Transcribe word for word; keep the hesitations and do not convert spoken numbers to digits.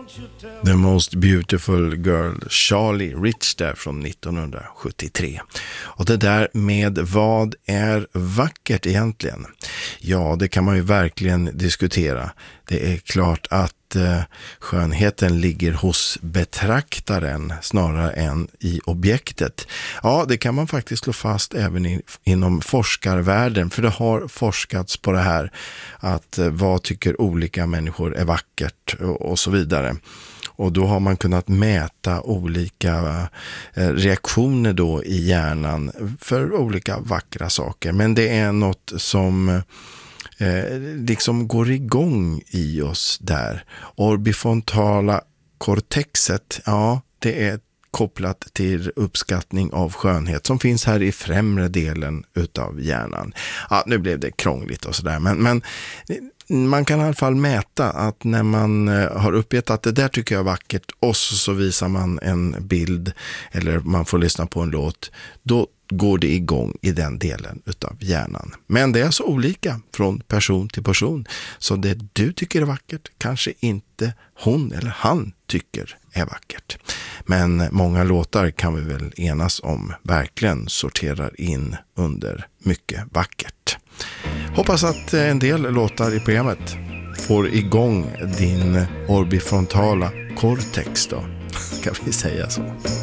The Most Beautiful Girl, Charlie Rich där från nittonhundrasjuttiotre. Och det där med vad är vackert egentligen? Ja, det kan man ju verkligen diskutera. Det är klart att eh, skönheten ligger hos betraktaren snarare än i objektet. Ja, det kan man faktiskt slå fast även i, inom forskarvärlden, för det har forskats på det här att eh, vad tycker olika människor är vackert och, och så vidare. Och då har man kunnat mäta olika eh, reaktioner då i hjärnan för olika vackra saker. Men det är något som eh, liksom går igång i oss där. Orbifrontala cortexet, ja, det är kopplat till uppskattning av skönhet som finns här i främre delen utav hjärnan. Ja, nu blev det krångligt och sådär, men, men man kan i alla fall mäta att när man har uppgett att det där tycker jag är vackert och så, så visar man en bild eller man får lyssna på en låt, då går det igång i den delen utav hjärnan. Men det är så olika från person till person, så det du tycker är vackert kanske inte hon eller han tycker är vackert. Men många låtar kan vi väl enas om verkligen sorterar in under mycket vackert. Hoppas att en del låtar i programmet får igång din orbifrontala cortex då, kan vi säga så.